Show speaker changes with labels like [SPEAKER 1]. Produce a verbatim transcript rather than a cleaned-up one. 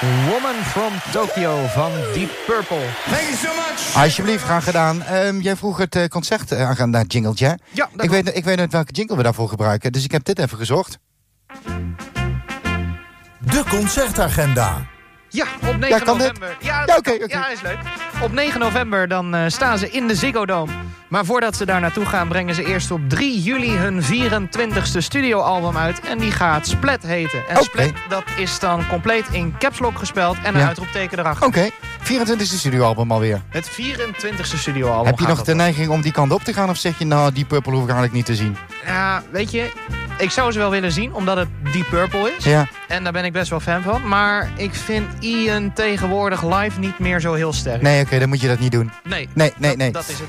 [SPEAKER 1] Woman from Tokyo van Deep Purple.
[SPEAKER 2] Thank you so much.
[SPEAKER 3] Alsjeblieft, graag gedaan. Um, jij vroeg het uh, concert uh, aan naar jingletje.
[SPEAKER 1] Ja,
[SPEAKER 3] ik weet, ik weet niet welke jingle we daarvoor gebruiken, dus ik heb dit even gezocht.
[SPEAKER 4] De concertagenda.
[SPEAKER 1] Ja, op negen
[SPEAKER 3] ja, kan
[SPEAKER 1] november.
[SPEAKER 3] Dit?
[SPEAKER 1] Ja,
[SPEAKER 3] ja, okay, okay.
[SPEAKER 1] ja, is leuk. Op negen november dan uh, staan ze in de Ziggo Dome. Maar voordat ze daar naartoe gaan, brengen ze eerst op drie juli hun vierentwintigste studioalbum uit. En die gaat Splat heten. En
[SPEAKER 3] okay.
[SPEAKER 1] Splat, dat is dan compleet in caps lock gespeld en een
[SPEAKER 3] ja.
[SPEAKER 1] uitroepteken erachter.
[SPEAKER 3] Oké, okay. vierentwintigste studioalbum alweer.
[SPEAKER 1] Het vierentwintigste studioalbum.
[SPEAKER 3] Heb je nog de neiging om die kant op te gaan? Of zeg je, nou, Deep Purple hoef ik eigenlijk niet te zien?
[SPEAKER 1] Ja, weet je, ik zou ze wel willen zien, omdat het Deep Purple is.
[SPEAKER 3] Ja.
[SPEAKER 1] En daar ben ik best wel fan van. Maar ik vind Ian tegenwoordig live niet meer zo heel sterk.
[SPEAKER 3] Nee, oké, okay, dan moet je dat niet doen.
[SPEAKER 1] Nee,
[SPEAKER 3] nee, nee,
[SPEAKER 1] dat,
[SPEAKER 3] nee.
[SPEAKER 1] dat is het.